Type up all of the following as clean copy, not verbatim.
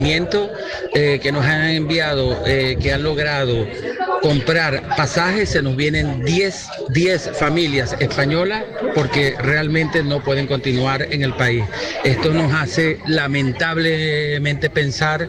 Que nos han enviado, que han logrado comprar pasajes, se nos vienen 10 familias españolas porque realmente no pueden continuar en el país. Esto nos hace lamentablemente pensar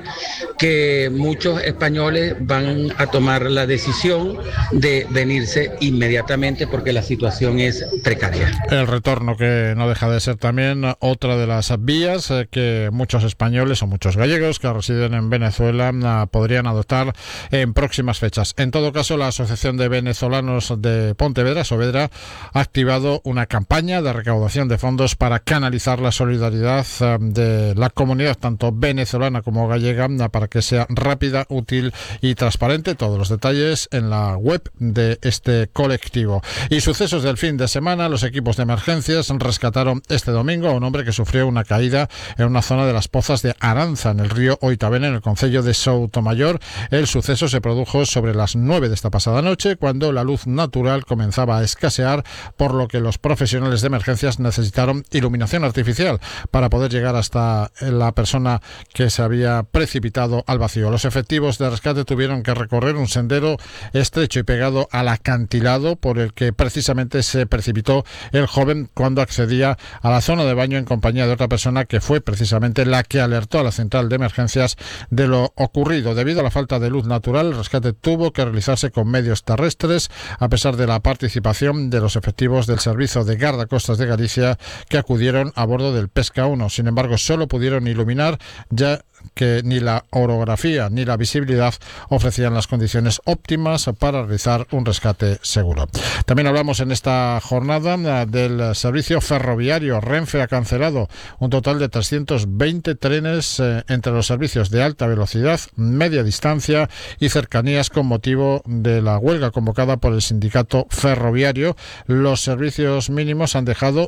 que muchos españoles van a tomar la decisión de venirse inmediatamente porque la situación es precaria. El retorno, que no deja de ser también otra de las vías que muchos españoles o muchos gallegos que residen en Venezuela podrían adoptar en próximas fechas. En todo caso, la Asociación de Venezolanos de Pontevedra, Sovedra, ha activado una campaña de recaudación de fondos para canalizar la solidaridad de la comunidad, tanto venezolana como gallega, para que sea rápida, útil y transparente. Todos los detalles en la web de este colectivo. Y sucesos del fin de semana: los equipos de emergencias rescataron este domingo a un hombre que sufrió una caída en una zona de las pozas de Aranza, en el río Oitavén, en el concello de Soutomayor. El suceso se produjo sobre las 9 de esta pasada noche, cuando la luz natural comenzaba a escasear, por lo que los profesionales de emergencias necesitaron iluminación artificial para poder llegar hasta la persona que se había precipitado al vacío. Los efectivos de rescate tuvieron que recorrer un sendero estrecho y pegado al acantilado por el que precisamente se precipitó el joven cuando accedía a la zona de baño en compañía de otra persona, que fue precisamente la que alertó a la central de emergencias de lo ocurrido. Debido a la falta de luz natural, el rescate tuvo que realizarse con medios terrestres, a pesar de la participación de los efectivos del Servicio de Guardacostas de Galicia, que acudieron a bordo del Pesca 1. Sin embargo, solo pudieron iluminar, ya que ni la orografía ni la visibilidad ofrecían las condiciones óptimas para realizar un rescate seguro. También hablamos en esta jornada del servicio ferroviario. Renfe ha cancelado un total de 320 trenes entre los servicios de alta velocidad, media distancia y cercanías, con motivo de la huelga convocada por el sindicato ferroviario. Los servicios mínimos han dejado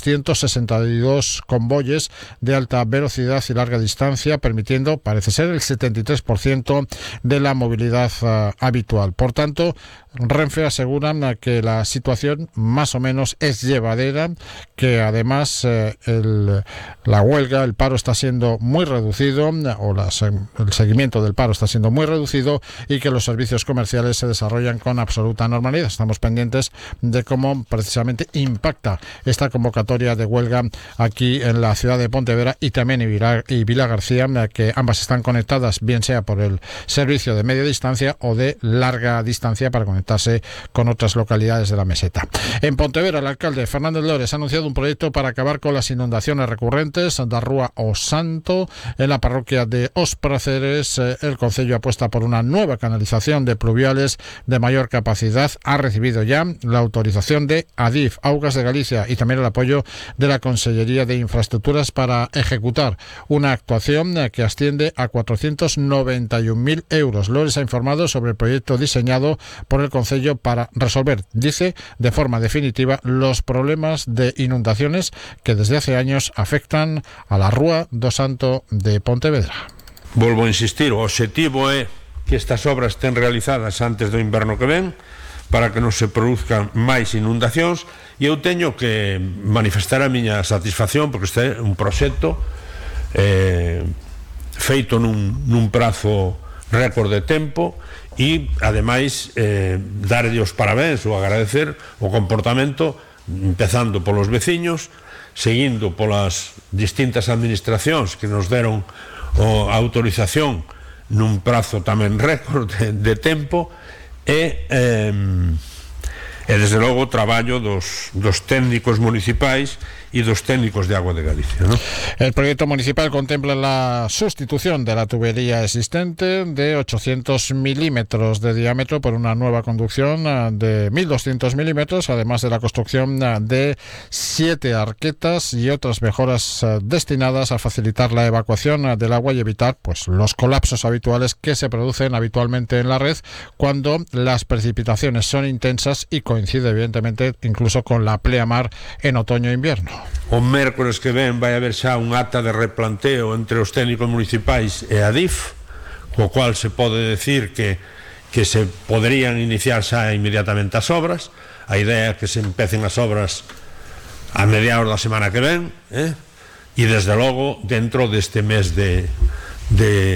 262 convoyes de alta velocidad y larga distancia, permitiendo, parece ser, el 73% de la movilidad habitual. Por tanto, Renfe aseguran que la situación más o menos es llevadera, que además la huelga, el paro está siendo muy reducido, el seguimiento del paro está siendo muy reducido, y que los servicios comerciales se desarrollan con absoluta normalidad. Estamos pendientes de cómo precisamente impacta esta convocatoria de huelga aquí en la ciudad de Pontevedra y también en Vilagarcía, que ambas están conectadas, bien sea por el servicio de media distancia o de larga distancia, para conectarse con otras localidades de la meseta. En Pontevedra, el alcalde Fernández Lores ha anunciado un proyecto para acabar con las inundaciones recurrentes da Rúa o Santo. En la parroquia de Os Praceres, el concello apuesta por una nueva canalización de pluviales de mayor capacidad. Ha recibido ya la autorización de Adif, Augas de Galicia, y también el apoyo de la Consellería de Infraestructuras para ejecutar una actuación que asciende a 491.000 euros. Lores ha informado sobre el proyecto diseñado por el concello para resolver, dice, de forma definitiva los problemas de inundaciones que desde hace años afectan a la Rúa do Santo de Pontevedra. Volvo a insistir, o obxectivo é que estas obras estén realizadas antes do inverno que ven, para que non se produzcan máis inundacións, e eu teño que manifestar a miña satisfacción porque este é un proxecto feito nun prazo récord de tempo, e ademais darlle os parabéns ou agradecer o comportamento, empezando polos veciños, seguindo polas distintas administracións que nos deron a autorización nun prazo tamén récord de tempo, e desde logo o traballo dos técnicos municipais y dos técnicos de agua de Galicia, ¿no? El proyecto municipal contempla la sustitución de la tubería existente de 800 milímetros de diámetro por una nueva conducción de 1200 milímetros, además de la construcción de 7 arquetas y otras mejoras destinadas a facilitar la evacuación del agua y evitar los colapsos habituales que se producen habitualmente en la red cuando las precipitaciones son intensas y coincide evidentemente incluso con la pleamar en otoño e invierno. O mércores que ven vai haber xa un acta de replanteo entre os técnicos municipais e a DIF, co cual se pode decir que se poderían iniciar xa inmediatamente as obras. A idea é que se empecen as obras a mediados da semana que ven, e desde logo dentro deste mes de